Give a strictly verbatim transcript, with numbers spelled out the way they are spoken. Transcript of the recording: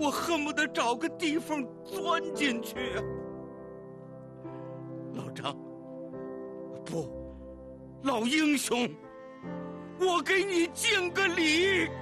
我恨不得找个地缝钻进去啊！老张，不，老英雄，我给你敬个礼。